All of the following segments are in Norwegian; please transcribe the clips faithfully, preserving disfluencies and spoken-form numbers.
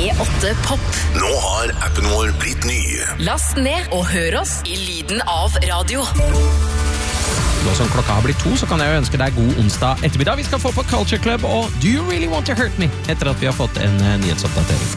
P åtte Pop. Nå har appen vår blitt ny. Last ned og hør oss i lyden av radio. Nå som klokka har blitt to, så kan jeg jo ønske deg god onsdag ettermiddag. Vi skal få på Culture Club og Do You Really Want to Hurt Me? Etter at vi har fått en uh, nyhetsoppdatering.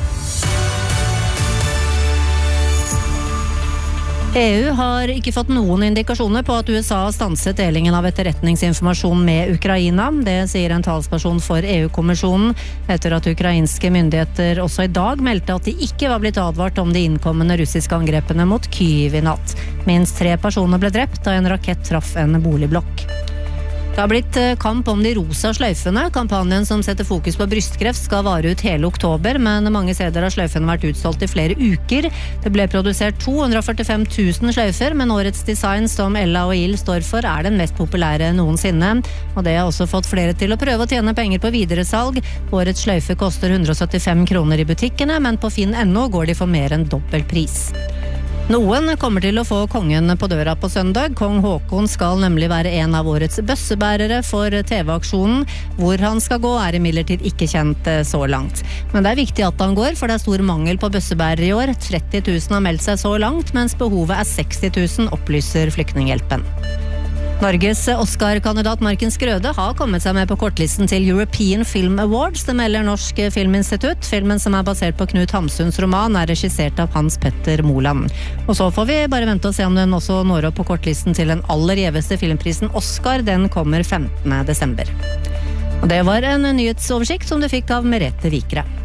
E U har ikke fått noen indikasjoner på at U S A har stanset delingen av etterretningsinformasjon med Ukraina. Det sier en talsperson for E U-kommisjonen, etter at ukrainske myndigheter også i dag meldte at de ikke var blitt advart om de innkommende russiske angrepene mot Kyiv i natt. Minst tre personer ble drept da en rakett traff en boligblokk. Det har blitt kamp om de rosa sløyfene. Kampanjen som setter fokus på brystkreft skal vare ut hele oktober, men mange steder har sløyfene vært utsolgt i flere uker. Det ble produsert to hundre førtifem tusen sløyfer, men årets design som Ella og Il står for er den mest populære noensinne. Og det har også fått flere til å prøve å tjene penger på videresalg. Årets sløyfe koster hundre syttifem kroner i butikkene, men på Finn punktum no går de for mer enn dobbel pris. Noen kommer til å få kongen på døra på søndag. Kong Håkon skal nemlig være en av årets bøssebærere for T V-aksjonen. Hvor han skal gå er imidlertid ikke kjent så langt. Men det er viktig at han går, for det er stor mangel på bøssebærere i år. tretti tusen har meldt seg så langt, mens behovet er seksti tusen, opplyser Flyktninghjelpen. Norges Oscar-kandidat Martin Skrøde har kommet seg med på kortlisten til European Film Awards. Det melder Norsk Filminstitutt. Filmen som er basert på Knut Hamsuns roman er regissert av Hans Petter Moland. Og så får vi bare vente og se om den også når opp på kortlisten til den aller gjeveste filmprisen Oscar. Den kommer femtende desember. Og det var en nyhetsoversikt som du fikk av Merete Vikre.